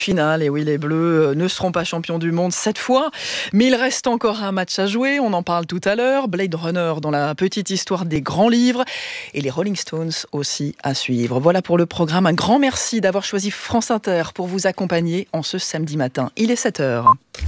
Finale, et oui, les Bleus ne seront pas champions du monde cette fois, mais il reste encore un match à jouer, on en parle tout à l'heure, Blade Runner dans la petite histoire des grands livres, et les Rolling Stones aussi à suivre. Voilà pour le programme, un grand merci d'avoir choisi France Inter pour vous accompagner en ce samedi matin. Il est 7h.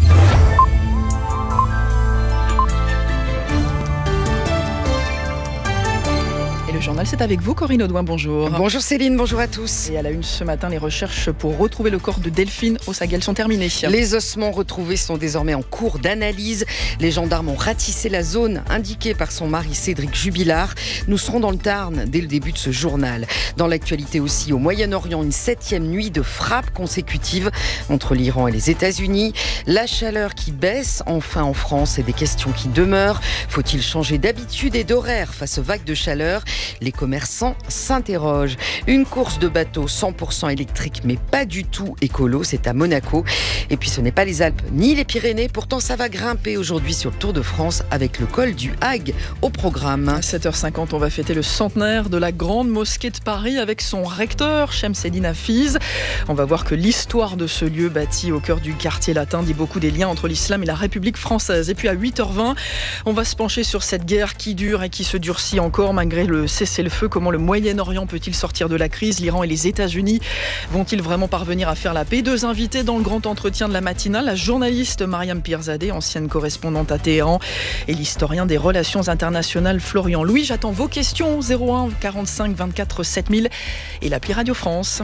Le journal, c'est avec vous, Corinne Audouin, bonjour. Bonjour Céline, bonjour à tous. Et à la une ce matin, les recherches pour retrouver le corps de Delphine au Saguel sont terminées. Les ossements retrouvés sont désormais en cours d'analyse. Les gendarmes ont ratissé la zone indiquée par son mari Cédric Jubilard. Nous serons dans le Tarn dès le début de ce journal. Dans l'actualité aussi, au Moyen-Orient, une 7e nuit de frappes consécutives entre l'Iran et les États-Unis. La chaleur qui baisse enfin en France et des questions qui demeurent. Faut-il changer d'habitude et d'horaire face aux vagues de chaleur ? Les commerçants s'interrogent. Une course de bateau 100% électrique, mais pas du tout écolo, c'est à Monaco. Et puis ce n'est pas les Alpes ni les Pyrénées, pourtant ça va grimper aujourd'hui sur le Tour de France avec le col du Hague au programme. À 7h50, on va fêter le centenaire de la Grande Mosquée de Paris avec son recteur, Chemseddine Hafiz. On va voir que l'histoire de ce lieu bâti au cœur du quartier latin dit beaucoup des liens entre l'islam et la République française. Et puis à 8h20, on va se pencher sur cette guerre qui dure et qui se durcit encore malgré le cessez-le-feu. Comment le Moyen-Orient peut-il sortir de la crise ? L'Iran et les États-Unis vont-ils vraiment parvenir à faire la paix ? Deux invités dans le grand entretien de la matinale, la journaliste Mariam Pirzadeh, ancienne correspondante à Téhéran, et l'historien des relations internationales Florian Louis. J'attends vos questions, 01 45 24 7000 et l'appli Radio France.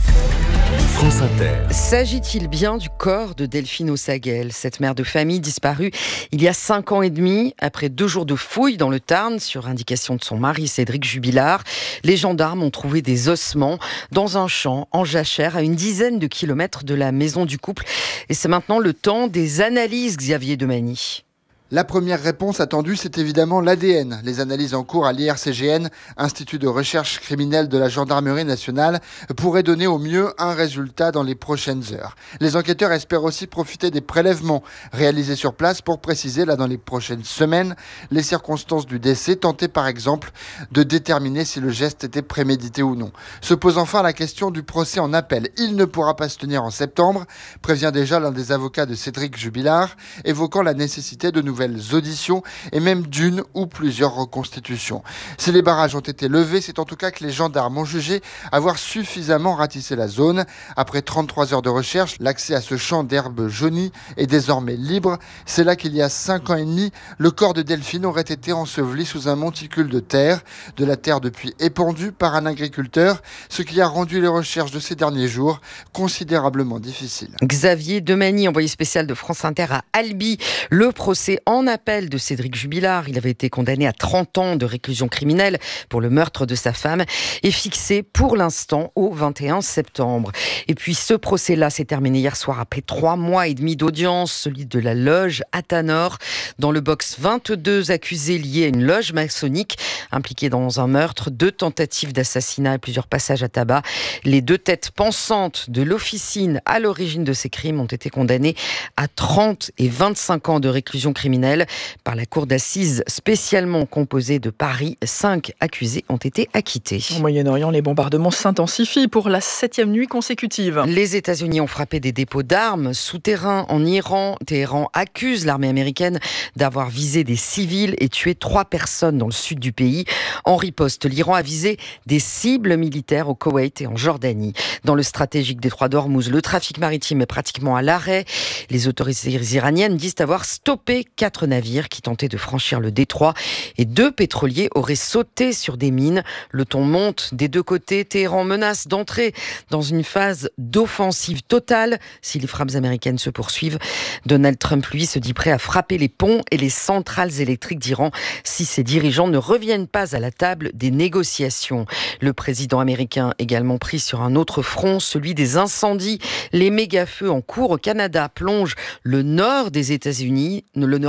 France Inter. S'agit-il bien du corps de Delphine au Saguel, cette mère de famille disparue il y a 5 ans et demi, après 2 jours de fouilles dans le Tarn, sur indication de son mari Cédric Jubilard? Les gendarmes ont trouvé des ossements dans un champ en jachère à une dizaine de kilomètres de la maison du couple. Et c'est maintenant le temps des analyses, Xavier Demagny. La première réponse attendue, c'est évidemment l'ADN. Les analyses en cours à l'IRCGN, Institut de recherche criminelle de la Gendarmerie nationale, pourraient donner au mieux un résultat dans les prochaines heures. Les enquêteurs espèrent aussi profiter des prélèvements réalisés sur place pour préciser, là dans les prochaines semaines, les circonstances du décès, tenter par exemple de déterminer si le geste était prémédité ou non. Se pose enfin la question du procès en appel. Il ne pourra pas se tenir en septembre, prévient déjà l'un des avocats de Cédric Jubilard, évoquant la nécessité de nouvelles auditions et même d'une ou plusieurs reconstitutions. Si les barrages ont été levés, c'est en tout cas que les gendarmes ont jugé avoir suffisamment ratissé la zone. Après 33 heures de recherche, l'accès à ce champ d'herbe jaunie est désormais libre. C'est là qu'il y a 5 ans et demi, le corps de Delphine aurait été enseveli sous un monticule de terre. De la terre depuis épandue par un agriculteur, ce qui a rendu les recherches de ces derniers jours considérablement difficiles. Xavier Demagny, envoyé spécial de France Inter à Albi. Le procès en appel de Cédric Jubilard, il avait été condamné à 30 ans de réclusion criminelle pour le meurtre de sa femme, est fixé pour l'instant au 21 septembre. Et puis ce procès-là s'est terminé hier soir après 3 mois et demi d'audience, celui de la loge Athanor. Dans le box, 22 accusés liés à une loge maçonnique impliquée dans un meurtre, 2 tentatives d'assassinat et plusieurs passages à tabac. Les 2 têtes pensantes de l'officine à l'origine de ces crimes ont été condamnées à 30 et 25 ans de réclusion criminelle par la cour d'assises spécialement composée de Paris. 5 accusés ont été acquittés. Au Moyen-Orient, les bombardements s'intensifient pour la 7e nuit consécutive. Les États-Unis ont frappé des dépôts d'armes souterrains en Iran. Téhéran accuse l'armée américaine d'avoir visé des civils et tué 3 personnes dans le sud du pays. En riposte, l'Iran a visé des cibles militaires au Koweït et en Jordanie. Dans le stratégique détroit d'Ormuz, le trafic maritime est pratiquement à l'arrêt. Les autorités iraniennes disent avoir stoppé 4 navires qui tentaient de franchir le détroit et 2 pétroliers auraient sauté sur des mines. Le ton monte des 2 côtés. Téhéran menace d'entrer dans une phase d'offensive totale si les frappes américaines se poursuivent. Donald Trump, lui, se dit prêt à frapper les ponts et les centrales électriques d'Iran si ses dirigeants ne reviennent pas à la table des négociations. Le président américain également pris sur un autre front, celui des incendies. Les méga-feux en cours au Canada plongent le nord des États-Unis, le nord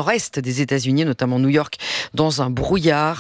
nord-est des États-Unis, notamment New York, dans un brouillard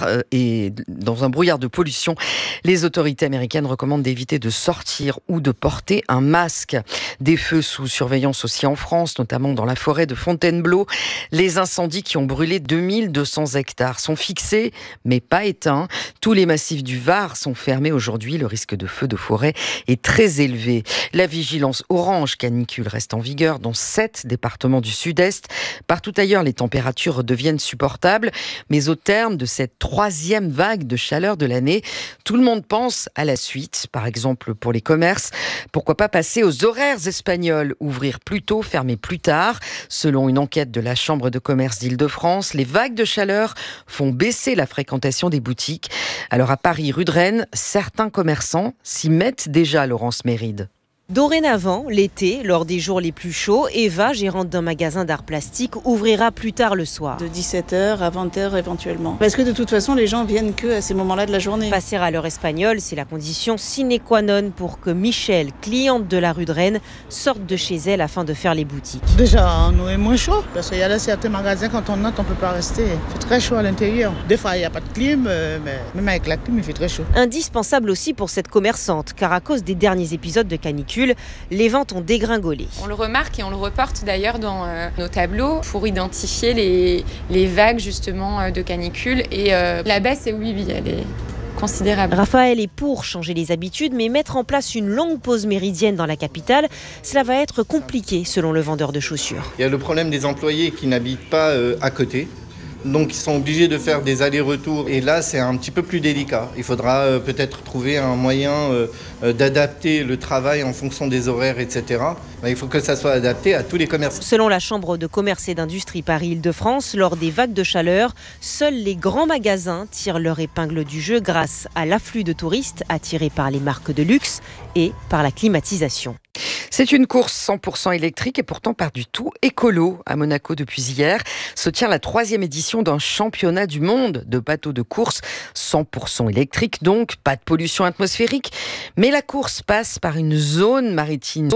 de pollution. Les autorités américaines recommandent d'éviter de sortir ou de porter un masque. Des feux sous surveillance aussi en France, notamment dans la forêt de Fontainebleau. Les incendies qui ont brûlé 2200 hectares sont fixés, mais pas éteints. Tous les massifs du Var sont fermés aujourd'hui. Le risque de feu de forêt est très élevé. La vigilance orange canicule reste en vigueur dans 7 départements du sud-est. Partout ailleurs, les températures deviennent supportables. Mais au terme de cette 3e vague de chaleur de l'année, tout le monde pense à la suite. Par exemple, pour les commerces, pourquoi pas passer aux horaires espagnols, ouvrir plus tôt, fermer plus tard. Selon une enquête de la Chambre de commerce d'Île-de-France, les vagues de chaleur font baisser la fréquentation des boutiques. Alors à Paris, rue de Rennes, certains commerçants s'y mettent déjà, Laurence Méride. Dorénavant, l'été, lors des jours les plus chauds, Eva, gérante d'un magasin d'art plastique, ouvrira plus tard le soir. De 17h à 20h éventuellement. Parce que de toute façon, les gens viennent que à ces moments-là de la journée. Passer à l'heure espagnole, c'est la condition sine qua non pour que Michel, cliente de la rue de Rennes, sorte de chez elle afin de faire les boutiques. Déjà, nous est moins chaud, parce qu'il y a là certains magasins, quand on entre, on ne peut pas rester. Il fait très chaud à l'intérieur. Des fois, il n'y a pas de clim, mais même avec la clim, il fait très chaud. Indispensable aussi pour cette commerçante, car à cause des derniers épisodes de canicule, les ventes ont dégringolé. On le remarque et on le reporte d'ailleurs dans nos tableaux pour identifier les vagues justement de canicule. Et la baisse, oui, elle est considérable. Raphaël est pour changer les habitudes, mais mettre en place une longue pause méridienne dans la capitale, cela va être compliqué selon le vendeur de chaussures. Il y a le problème des employés qui n'habitent pas à côté. Donc ils sont obligés de faire des allers-retours et là c'est un petit peu plus délicat. Il faudra peut-être trouver un moyen d'adapter le travail en fonction des horaires, etc. Il faut que ça soit adapté à tous les commerces. Selon la Chambre de commerce et d'industrie Paris-Île-de-France, lors des vagues de chaleur, seuls les grands magasins tirent leur épingle du jeu grâce à l'afflux de touristes attirés par les marques de luxe et par la climatisation. C'est une course 100% électrique et pourtant pas du tout écolo. À Monaco, depuis hier, se tient la 3e édition d'un championnat du monde de bateaux de course 100% électrique, donc pas de pollution atmosphérique. Mais la course passe par une zone maritime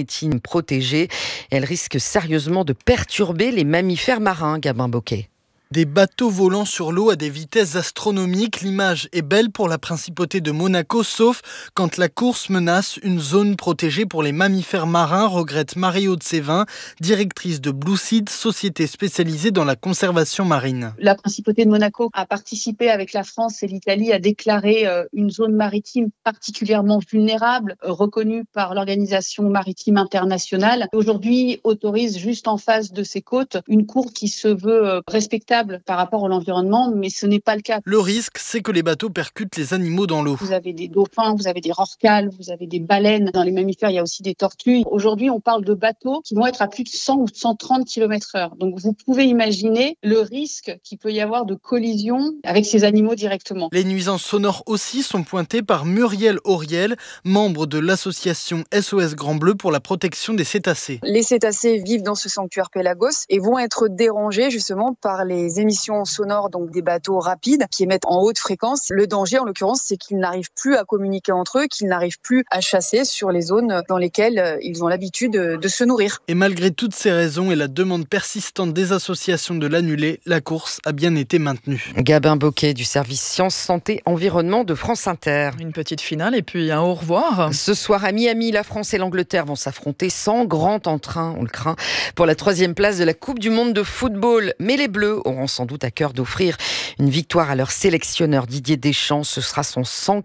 protégée. Elle risque sérieusement de perturber les mammifères marins, Gabin Bocquet. Des bateaux volant sur l'eau à des vitesses astronomiques, l'image est belle pour la principauté de Monaco, sauf quand la course menace une zone protégée pour les mammifères marins, regrette Marie-Aude Sévin, directrice de Blue Seed, société spécialisée dans la conservation marine. La principauté de Monaco a participé avec la France et l'Italie à déclarer une zone maritime particulièrement vulnérable, reconnue par l'Organisation maritime internationale. Aujourd'hui, autorise juste en face de ses côtes une course qui se veut respectable par rapport à l'environnement, mais ce n'est pas le cas. Le risque, c'est que les bateaux percutent les animaux dans l'eau. Vous avez des dauphins, vous avez des rorquals, vous avez des baleines. Dans les mammifères, il y a aussi des tortues. Aujourd'hui, on parle de bateaux qui vont être à plus de 100 ou 130 km/h. Donc, vous pouvez imaginer le risque qu'il peut y avoir de collision avec ces animaux directement. Les nuisances sonores aussi sont pointées par Muriel Auriel, membre de l'association SOS Grand Bleu pour la protection des cétacés. Les cétacés vivent dans ce sanctuaire Pélagos et vont être dérangés justement par les émissions sonores, donc des bateaux rapides qui émettent en haute fréquence. Le danger, en l'occurrence, c'est qu'ils n'arrivent plus à communiquer entre eux, qu'ils n'arrivent plus à chasser sur les zones dans lesquelles ils ont l'habitude de se nourrir. Et malgré toutes ces raisons et la demande persistante des associations de l'annuler, la course a bien été maintenue. Gabin Bocquet du service Sciences, Santé, Environnement de France Inter. Une petite finale et puis un au revoir. Ce soir à Miami, la France et l'Angleterre vont s'affronter sans grand entrain, on le craint, pour la 3e place de la Coupe du Monde de football. Mais les Bleus auront sans doute à cœur d'offrir une victoire à leur sélectionneur Didier Deschamps. Ce sera son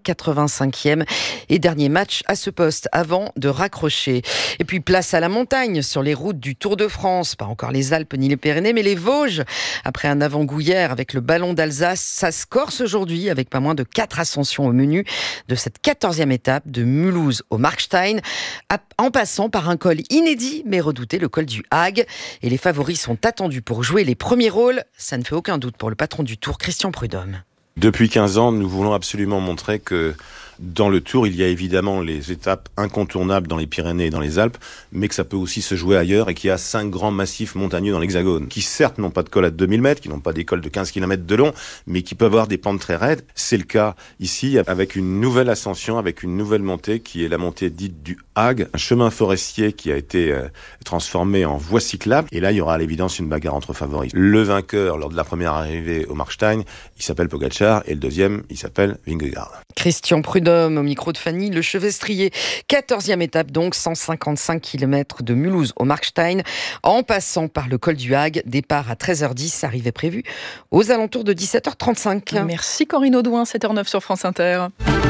185e et dernier match à ce poste avant de raccrocher. Et puis place à la montagne sur les routes du Tour de France. Pas encore les Alpes ni les Pyrénées, mais les Vosges. Après un avant-goût hier avec le ballon d'Alsace, ça se corse aujourd'hui avec pas moins de 4 ascensions au menu de cette 14e étape de Mulhouse au Markstein, en passant par un col inédit mais redouté, le col du Hague. Et les favoris sont attendus pour jouer les premiers rôles. Ça ne fait aucun doute pour le patron du Tour, Christian Prudhomme. Depuis 15 ans, nous voulons absolument montrer que Dans le Tour, il y a évidemment les étapes incontournables dans les Pyrénées et dans les Alpes, mais que ça peut aussi se jouer ailleurs et qu'il y a 5 grands massifs montagneux dans l'Hexagone, qui certes n'ont pas de col à 2000 mètres, qui n'ont pas des cols de 15 km de long, mais qui peuvent avoir des pentes très raides. C'est le cas ici, avec une nouvelle ascension, avec une nouvelle montée, qui est la montée dite du Hag, un chemin forestier qui a été transformé en voie cyclable. Et là, il y aura à l'évidence une bagarre entre favoris. Le vainqueur, lors de la première arrivée au Markstein, il s'appelle Pogačar, et le deuxième, il s'appelle Vingegaard. Christian Prudhomme au micro de Fanny Le Chevestrier. 14e étape donc, 155 km de Mulhouse au Markstein, en passant par le col du Hag. Départ à 13h10, arrivée prévue aux alentours de 17h35. Merci Corinne Audouin, 7h09 sur France Inter.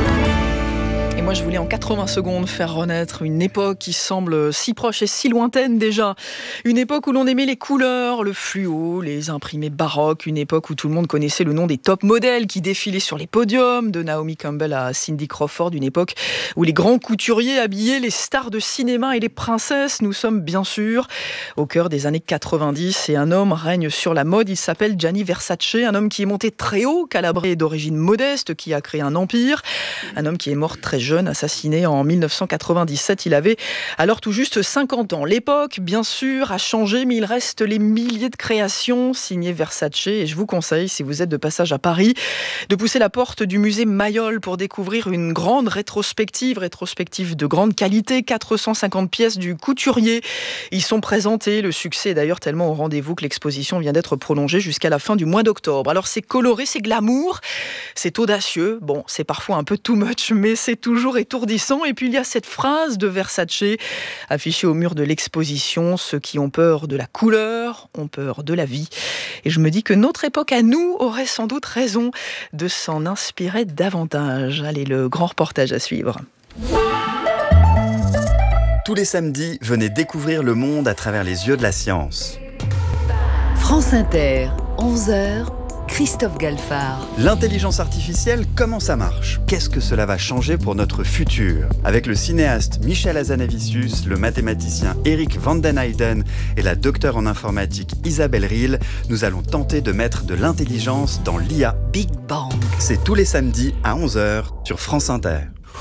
Et moi, je voulais en 80 secondes faire renaître une époque qui semble si proche et si lointaine déjà. Une époque où l'on aimait les couleurs, le fluo, les imprimés baroques. Une époque où tout le monde connaissait le nom des top modèles qui défilaient sur les podiums, de Naomi Campbell à Cindy Crawford. Une époque où les grands couturiers habillaient les stars de cinéma et les princesses. Nous sommes bien sûr au cœur des années 90 et un homme règne sur la mode. Il s'appelle Gianni Versace, un homme qui est monté très haut, calabré d'origine modeste, qui a créé un empire. Un homme qui est mort très jeune, assassiné en 1997. Il avait alors tout juste 50 ans. L'époque, bien sûr, a changé, mais il reste les milliers de créations signées Versace. Et je vous conseille, si vous êtes de passage à Paris, de pousser la porte du musée Mayol pour découvrir une grande rétrospective de grande qualité, 450 pièces du couturier. Ils sont présentés. Le succès est d'ailleurs tellement au rendez-vous que l'exposition vient d'être prolongée jusqu'à la fin du mois d'octobre. Alors c'est coloré, c'est glamour, c'est audacieux. Bon, c'est parfois un peu too much, mais c'est toujours étourdissant. Et puis il y a cette phrase de Versace affichée au mur de l'exposition: ceux qui ont peur de la couleur ont peur de la vie. Et je me dis que notre époque à nous aurait sans doute raison de s'en inspirer davantage. Allez, le grand reportage à suivre. Tous les samedis, venez découvrir le monde à travers les yeux de la science. France Inter, 11h. Christophe Galfard. L'intelligence artificielle, comment ça marche ? Qu'est-ce que cela va changer pour notre futur ? Avec le cinéaste Michel Hazanavicius, le mathématicien Eric van den Heijden et la docteure en informatique Isabelle Riehl, nous allons tenter de mettre de l'intelligence dans l'IA. Big Bang. C'est tous les samedis à 11h sur France Inter.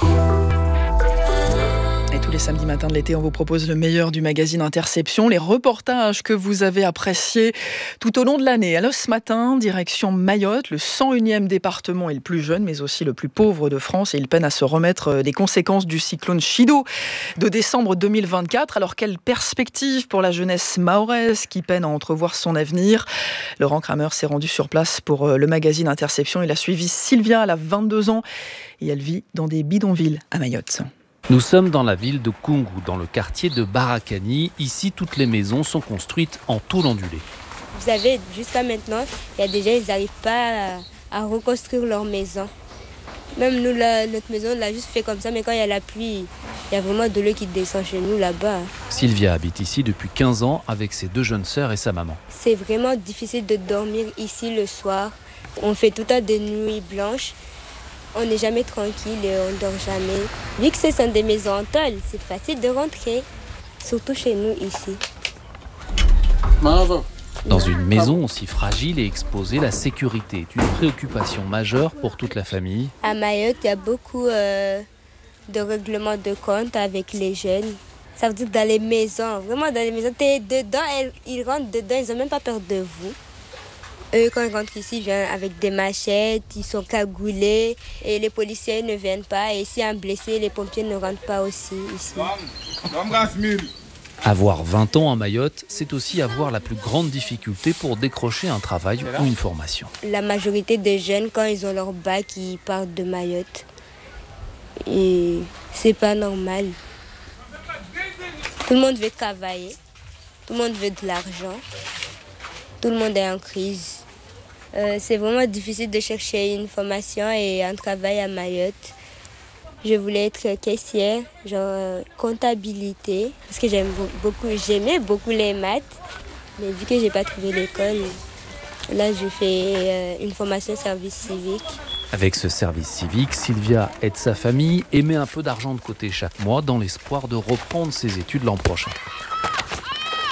Et tous les samedis matins de l'été, on vous propose le meilleur du magazine Interception, les reportages que vous avez appréciés tout au long de l'année. Alors ce matin, direction Mayotte, le 101e département et le plus jeune, mais aussi le plus pauvre de France. Et il peine à se remettre des conséquences du cyclone Chido de décembre 2024. Alors quelle perspective pour la jeunesse mahoraise qui peine à entrevoir son avenir ? Laurent Kramer s'est rendu sur place pour le magazine Interception. Il a suivi Sylvia, elle a 22 ans et elle vit dans des bidonvilles à Mayotte. Nous sommes dans la ville de Koungou, dans le quartier de Barakani. Ici, toutes les maisons sont construites en tôle ondulée. Vous savez, jusqu'à maintenant, il y a des gens, ils n'arrivent pas à reconstruire leur maison. Même nous, notre maison, on l'a juste fait comme ça, mais quand il y a la pluie, il y a vraiment de l'eau qui descend chez nous là-bas. Sylvia habite ici depuis 15 ans avec ses 2 jeunes sœurs et sa maman. C'est vraiment difficile de dormir ici le soir. On fait tout le temps des nuits blanches. On n'est jamais tranquille et on ne dort jamais. Vu que ce sont des maisons en tôle, c'est facile de rentrer, surtout chez nous ici. Dans une maison aussi fragile et exposée, la sécurité est une préoccupation majeure pour toute la famille. À Mayotte, il y a beaucoup de règlements de compte avec les jeunes. Ça veut dire dans les maisons, vraiment dans les maisons, t'es dedans, ils rentrent dedans, ils n'ont même pas peur de vous. Eux, quand ils rentrent ici, ils viennent avec des machettes, ils sont cagoulés et les policiers ne viennent pas. Et s'il y a un blessé, les pompiers ne rentrent pas aussi ici. Avoir 20 ans à Mayotte, c'est aussi avoir la plus grande difficulté pour décrocher un travail ou une formation. La majorité des jeunes, quand ils ont leur bac, ils partent de Mayotte. Et c'est pas normal. Tout le monde veut travailler, tout le monde veut de l'argent, tout le monde est en crise. C'est vraiment difficile de chercher une formation et un travail à Mayotte. Je voulais être caissière, genre comptabilité, parce que j'aimais beaucoup les maths. Mais vu que j'ai pas trouvé l'école, là je fais une formation service civique. Avec ce service civique, Sylvia aide sa famille et met un peu d'argent de côté chaque mois dans l'espoir de reprendre ses études l'an prochain.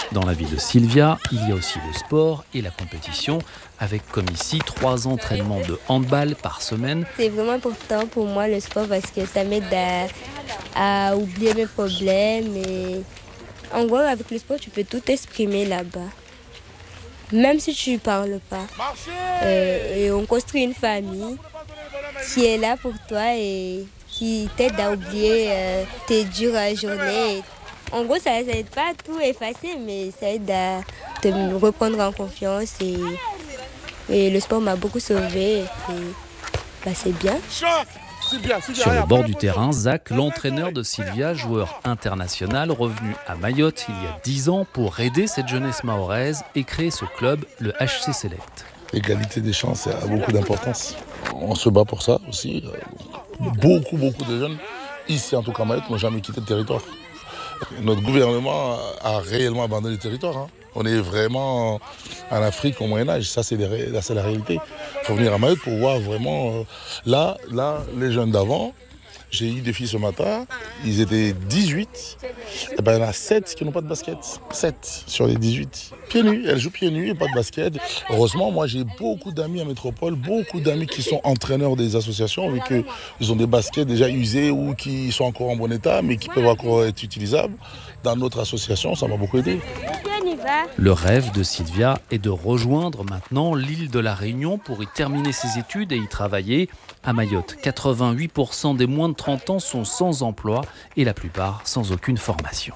Dans la vie de Sylvia, il y a aussi le sport et la compétition, avec comme ici 3 entraînements de handball par semaine. C'est vraiment important pour moi le sport parce que ça m'aide à oublier mes problèmes. Et en gros, avec le sport, tu peux tout exprimer là-bas. Même si tu ne parles pas. Et on construit une famille qui est là pour toi et qui t'aide à oublier tes dures journées. En gros, ça n'aide pas à tout effacer, mais ça aide à te reprendre en confiance. Et le sport m'a beaucoup sauvée. C'est bien. Sur le bord du terrain, Zach, l'entraîneur de Sylvia, joueur international, revenu à Mayotte il y a 10 ans pour aider cette jeunesse mahoraise et créer ce club, le HC Select. L'égalité des chances a beaucoup d'importance. On se bat pour ça aussi. Beaucoup de jeunes, ici en tout cas à Mayotte, n'ont jamais quitté le territoire. Notre gouvernement a réellement abandonné le territoire. On est vraiment en Afrique au Moyen-Âge, ça c'est la réalité. Il faut venir à Mayotte pour voir vraiment... Là, les jeunes d'avant, j'ai eu des filles ce matin, ils étaient 18, et ben il y en a 7 qui n'ont pas de basket. 7 sur les 18. Pieds nus, elles jouent pieds nus et pas de basket. Heureusement, moi j'ai beaucoup d'amis en métropole, beaucoup d'amis qui sont entraîneurs des associations, vu qu'ils ont des baskets déjà usés ou qui sont encore en bon état, mais qui peuvent encore être utilisables. Dans notre association, ça m'a beaucoup aidé. Le rêve de Sylvia est de rejoindre maintenant l'île de la Réunion pour y terminer ses études et y travailler. À Mayotte, 88% des moins de 30 ans sont sans emploi et la plupart sans aucune formation.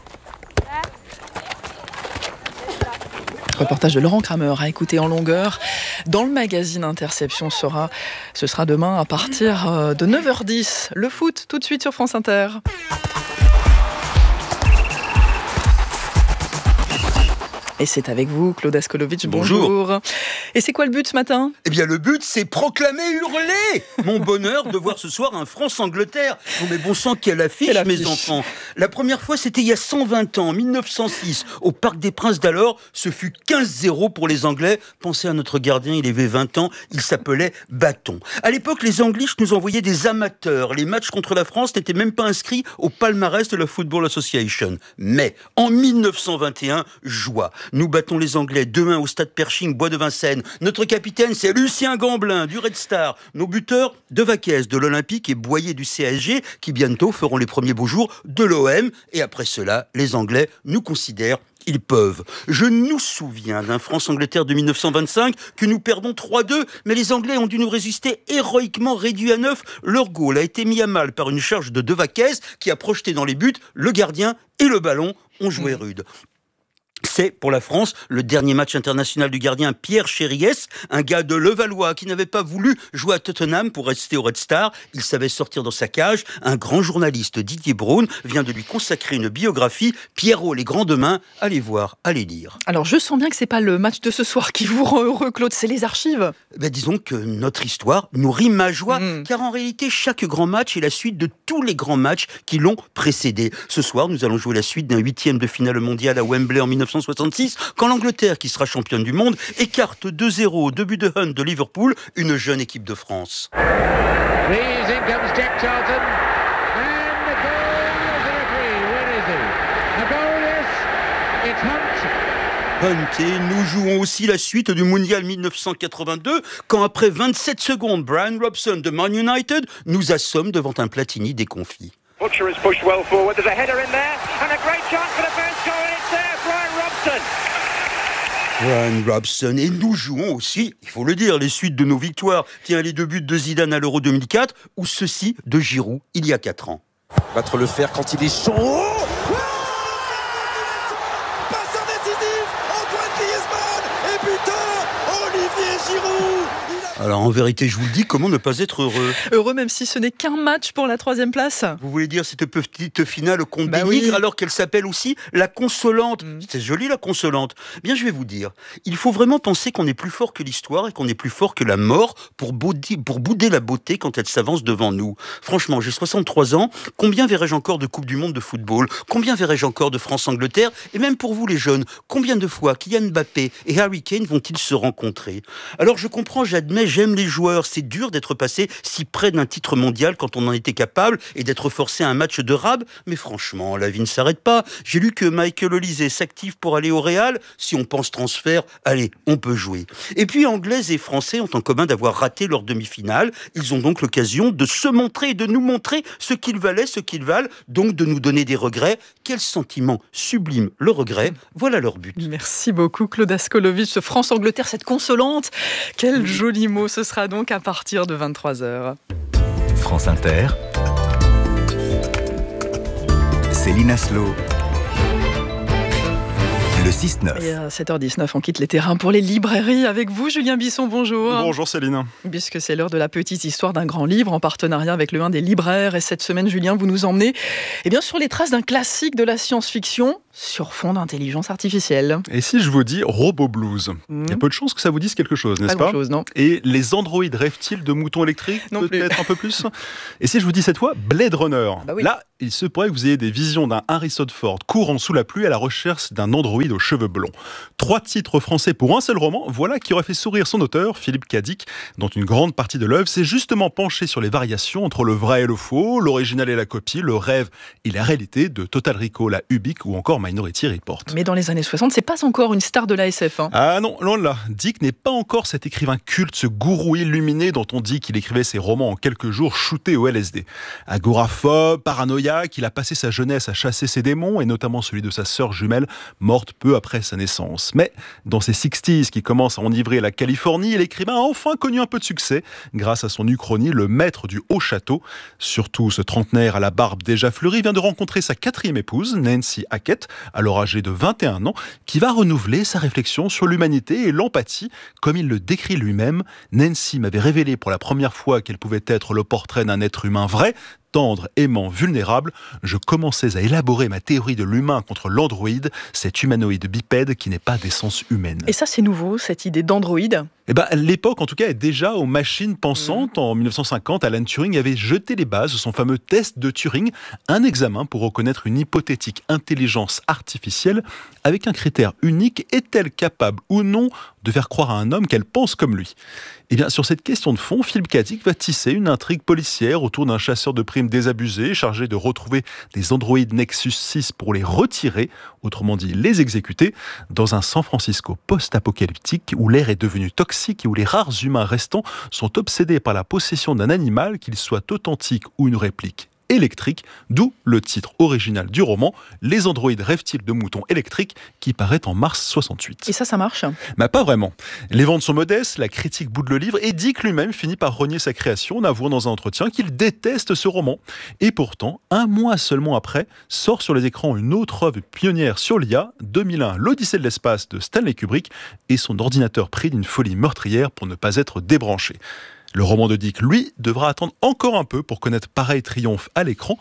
Reportage de Laurent Kramer à écouter en longueur dans le magazine Interception. Ce sera demain à partir de 9h10. Le foot, tout de suite sur France Inter. Et c'est avec vous, Claude Askolovitch, bonjour. Et c'est quoi le but ce matin ? Eh bien le but, c'est proclamer, hurler mon bonheur de voir ce soir un France-Angleterre. Non mais bon sang, quelle affiche, mes enfants. La première fois, c'était il y a 120 ans, en 1906, au Parc des Princes d'alors. Ce fut 15-0 pour les Anglais. Pensez à notre gardien, il avait 20 ans, il s'appelait Bâton. À l'époque, les Anglish nous envoyaient des amateurs. Les matchs contre la France n'étaient même pas inscrits au palmarès de la Football Association. Mais, en 1921, joie. Nous battons les Anglais 2-1 au stade Pershing, Bois de Vincennes. Notre capitaine, c'est Lucien Gamblin du Red Star. Nos buteurs, Devaquez de l'Olympique et Boyer du CSG, qui bientôt feront les premiers beaux jours de l'OM. Et après cela, les Anglais nous considèrent. Ils peuvent. Je nous souviens d'un France-Angleterre de 1925 que nous perdons 3-2, mais les Anglais ont dû nous résister héroïquement réduits à 9. Leur goal a été mis à mal par une charge de Devaquez qui a projeté dans les buts le gardien et le ballon ont joué rude. C'est, pour la France, le dernier match international du gardien Pierre Chériès, un gars de Levallois qui n'avait pas voulu jouer à Tottenham pour rester au Red Star. Il savait sortir dans sa cage. Un grand journaliste, Didier Braun, vient de lui consacrer une biographie. Pierrot, les grandes mains, allez voir, allez lire. Alors, je sens bien que c'est pas le match de ce soir qui vous rend heureux, Claude, c'est les archives. Disons que notre histoire nourrit ma joie, car en réalité, chaque grand match est la suite de tous les grands matchs qui l'ont précédé. Ce soir, nous allons jouer la suite d'un 8e de finale mondiale à Wembley en 1966, quand l'Angleterre, qui sera championne du monde, écarte 2-0 au début de Hunt de Liverpool, une jeune équipe de France. Hunt, et nous jouons aussi la suite du Mondial 1982, quand après 27 secondes, Brian Robson de Man United nous assomme devant un Platini déconfit. Butcher has pushed well forward. There's a header in there and a great chance for the first goal, and it's there, Brian Robson. Brian Robson, et nous jouons aussi, il faut le dire, les suites de nos victoires. Tiens, les 2 buts de Zidane à l'Euro 2004 ou ceux-ci de Giroud il y a 4 ans. Battre le fer quand il est chaud. Passeur décisif, Antoine Griezmann et buteur, Olivier Giroud. Alors en vérité, je vous le dis, comment ne pas être heureux ? Heureux même si ce n'est qu'un match pour la 3e place. Vous voulez dire cette petite finale au compte des nigres, alors qu'elle s'appelle aussi la consolante. C'est joli la consolante. Bien, je vais vous dire, il faut vraiment penser qu'on est plus fort que l'histoire et qu'on est plus fort que la mort pour bouder la beauté quand elle s'avance devant nous. Franchement, j'ai 63 ans, combien verrai-je encore de Coupe du Monde de football ? Combien verrai-je encore de France-Angleterre ? Et même pour vous les jeunes, combien de fois Kylian Mbappé et Harry Kane vont-ils se rencontrer ? Alors je comprends, j'admets, vrai, j'aime les joueurs. C'est dur d'être passé si près d'un titre mondial quand on en était capable et d'être forcé à un match de rab. Mais franchement, la vie ne s'arrête pas. J'ai lu que Michael Olise s'active pour aller au Real. Si on pense transfert, allez, on peut jouer. Et puis, Anglais et Français ont en commun d'avoir raté leur demi-finale. Ils ont donc l'occasion de se montrer et de nous montrer ce qu'ils valaient, ce qu'ils valent, donc de nous donner des regrets. Quel sentiment sublime le regret. Voilà leur but. Merci beaucoup Claude Askolovitch. Ce France-Angleterre, cette consolante. Quel joli mot. Ce sera donc à partir de 23h. France Inter, Céline Aslo, le 6-9. Et à 7h19, on quitte les terrains pour les librairies avec vous, Julien Bisson, bonjour. Bonjour Céline. Puisque c'est l'heure de la petite histoire d'un grand livre en partenariat avec le 1 des libraires. Et cette semaine, Julien, vous nous emmenez sur les traces d'un classique de la science-fiction sur fond d'intelligence artificielle. Et si je vous dis Robo Blues, il y a peu de chances que ça vous dise quelque chose, n'est-ce pas? Grand-chose, non. Et les androïdes rêvent-ils de moutons électriques? Non peut-être un peu plus. Et si je vous dis cette fois Blade Runner, oui. Là, il se pourrait que vous ayez des visions d'un Harrison Ford courant sous la pluie à la recherche d'un androïde aux cheveux blonds. 3 titres français pour un seul roman, voilà qui aurait fait sourire son auteur, Philippe Cadic, dont une grande partie de l'œuvre s'est justement penchée sur les variations entre le vrai et le faux, l'original et la copie, le rêve et la réalité de Total Recall à Ubik ou encore Minority Report. Mais dans les années 60, c'est pas encore une star de la SF. Ah non, loin de là. Dick n'est pas encore cet écrivain culte, ce gourou illuminé dont on dit qu'il écrivait ses romans en quelques jours shootés au LSD. Agoraphobe, paranoïaque, il a passé sa jeunesse à chasser ses démons, et notamment celui de sa sœur jumelle, morte peu après sa naissance. Mais dans ses 60s qui commencent à enivrer la Californie, l'écrivain a enfin connu un peu de succès grâce à son uchronie, Le Maître du Haut Château. Surtout, ce trentenaire à la barbe déjà fleurie vient de rencontrer sa 4e épouse, Nancy Hackett, alors âgée de 21 ans, qui va renouveler sa réflexion sur l'humanité et l'empathie, comme il le décrit lui-même. Nancy m'avait révélé pour la première fois qu'elle pouvait être le portrait d'un être humain vrai, tendre, aimant, vulnérable. Je commençais à élaborer ma théorie de l'humain contre l'androïde, cet humanoïde bipède qui n'est pas d'essence humaine. Et ça, c'est nouveau, cette idée d'androïde? L'époque, en tout cas, est déjà aux machines pensantes. En 1950, Alan Turing avait jeté les bases de son fameux test de Turing, un examen pour reconnaître une hypothétique intelligence artificielle avec un critère unique: est-elle capable ou non de faire croire à un homme qu'elle pense comme lui? Sur cette question de fond, Philippe Cadic va tisser une intrigue policière autour d'un chasseur de primes désabusé chargé de retrouver des androïdes Nexus 6 pour les retirer, autrement dit les exécuter, dans un San Francisco post-apocalyptique où l'air est devenu toxique et où les rares humains restants sont obsédés par la possession d'un animal, qu'il soit authentique ou une réplique électrique, d'où le titre original du roman, Les androïdes rêvent-ils de moutons électriques, qui paraît en mars 68. Et ça marche? Pas vraiment. Les ventes sont modestes, la critique boude le livre, et Dick lui-même finit par renier sa création en avouant dans un entretien qu'il déteste ce roman. Et pourtant, 1 mois seulement après, sort sur les écrans une autre œuvre pionnière sur l'IA, 2001, L'Odyssée de l'espace de Stanley Kubrick, et son ordinateur pris d'une folie meurtrière pour ne pas être débranché. Le roman de Dick, lui, devra attendre encore un peu pour connaître pareil triomphe à l'écran,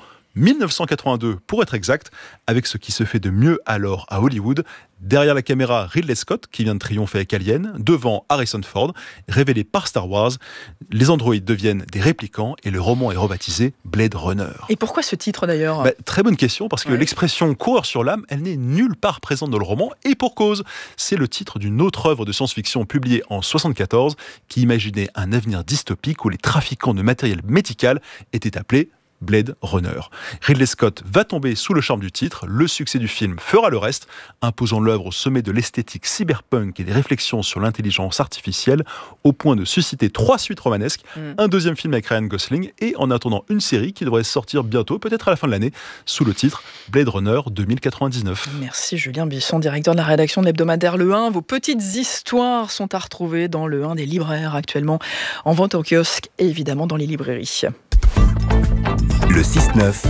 1982 pour être exact, avec ce qui se fait de mieux alors à Hollywood. Derrière la caméra, Ridley Scott, qui vient de triompher avec Alien, devant Harrison Ford, révélé par Star Wars. Les androïdes deviennent des réplicants et le roman est rebaptisé Blade Runner. Et pourquoi ce titre d'ailleurs? Très bonne question, parce que l'expression coureur sur l'âme, elle n'est nulle part présente dans le roman, et pour cause. C'est le titre d'une autre œuvre de science-fiction publiée en 1974 qui imaginait un avenir dystopique où les trafiquants de matériel médical étaient appelés Blade Runner. Ridley Scott va tomber sous le charme du titre, le succès du film fera le reste, imposant l'œuvre au sommet de l'esthétique cyberpunk et des réflexions sur l'intelligence artificielle, au point de susciter 3 suites romanesques, un 2e film avec Ryan Gosling, et en attendant une série qui devrait sortir bientôt, peut-être à la fin de l'année, sous le titre Blade Runner 2099. Merci Julien Bisson, directeur de la rédaction de l'hebdomadaire Le 1. Vos petites histoires sont à retrouver dans Le 1 des libraires, actuellement en vente au kiosque et évidemment dans les librairies. Le 6-9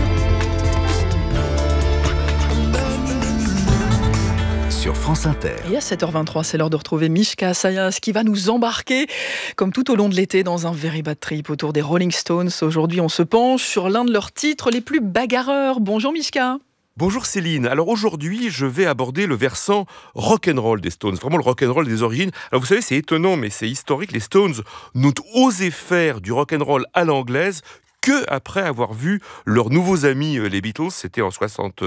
sur France Inter. Et à 7h23, c'est l'heure de retrouver Mishka Asayas qui va nous embarquer, comme tout au long de l'été, dans un very bad trip autour des Rolling Stones. Aujourd'hui, on se penche sur l'un de leurs titres les plus bagarreurs. Bonjour Mishka. Bonjour Céline. Alors aujourd'hui, je vais aborder le versant rock'n'roll des Stones, vraiment le rock'n'roll des origines. Alors vous savez, c'est étonnant, mais c'est historique. Les Stones n'ont osé faire du rock'n'roll à l'anglaise que après avoir vu leurs nouveaux amis, les Beatles, c'était en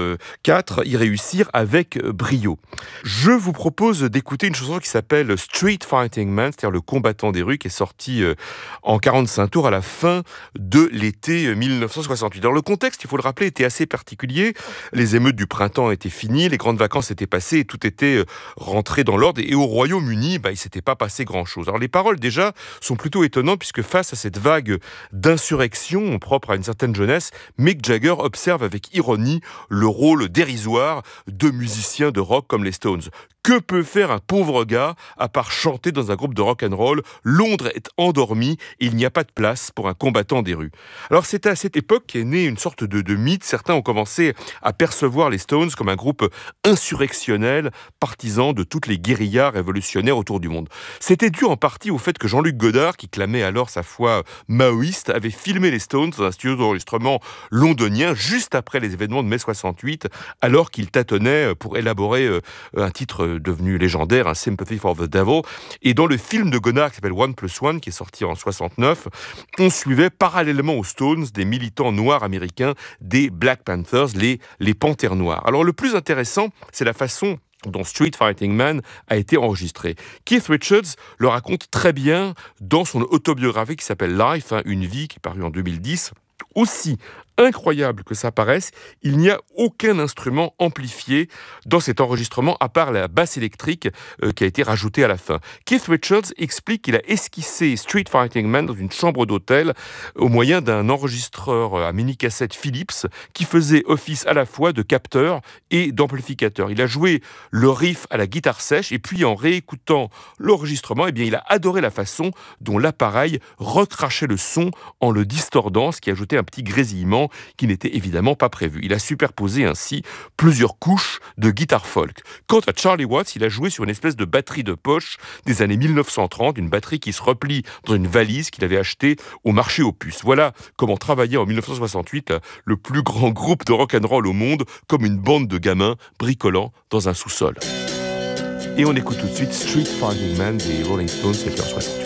64, y réussir avec brio. Je vous propose d'écouter une chanson qui s'appelle Street Fighting Man, c'est-à-dire le combattant des rues, qui est sorti en 45 tours à la fin de l'été 1968. Alors le contexte, il faut le rappeler, était assez particulier. Les émeutes du printemps étaient finies, les grandes vacances étaient passées et tout était rentré dans l'ordre. Et au Royaume-Uni, il s'était pas passé grand-chose. Alors les paroles déjà sont plutôt étonnantes puisque face à cette vague d'insurrection propre à une certaine jeunesse, Mick Jagger observe avec ironie le rôle dérisoire de musiciens de rock comme les Stones. Que peut faire un pauvre gars à part chanter dans un groupe de rock and roll? Londres est endormi et il n'y a pas de place pour un combattant des rues. Alors c'est à cette époque qu'est née une sorte de mythe. Certains ont commencé à percevoir les Stones comme un groupe insurrectionnel, partisan de toutes les guérillas révolutionnaires autour du monde. C'était dû en partie au fait que Jean-Luc Godard, qui clamait alors sa foi maoïste, avait filmé les Stones dans un studio d'enregistrement londonien juste après les événements de mai 68, alors qu'il tâtonnait pour élaborer un titre devenu légendaire, un Sympathy for the Devil. Et dans le film de Godard qui s'appelle 1+1, qui est sorti en 69, on suivait parallèlement aux Stones des militants noirs américains des Black Panthers, les Panthères Noires. Alors le plus intéressant, c'est la façon dont Street Fighting Man a été enregistré. Keith Richards le raconte très bien dans son autobiographie qui s'appelle Life, une vie, qui est parue en 2010. Aussi incroyable que ça paraisse, il n'y a aucun instrument amplifié dans cet enregistrement à part la basse électrique qui a été rajoutée à la fin. Keith Richards explique qu'il a esquissé Street Fighting Man dans une chambre d'hôtel au moyen d'un enregistreur à mini-cassette Philips qui faisait office à la fois de capteur et d'amplificateur. Il a joué le riff à la guitare sèche et puis en réécoutant l'enregistrement, il a adoré la façon dont l'appareil recrachait le son en le distordant, ce qui ajoutait un petit grésillement qui n'était évidemment pas prévu. Il a superposé ainsi plusieurs couches de guitare folk. Quant à Charlie Watts, il a joué sur une espèce de batterie de poche des années 1930, une batterie qui se replie dans une valise qu'il avait achetée au marché aux puces. Voilà comment travaillait en 1968 le plus grand groupe de rock'n'roll au monde, comme une bande de gamins bricolant dans un sous-sol. Et on écoute tout de suite Street Fighting Man des Rolling Stones, c'était en 68.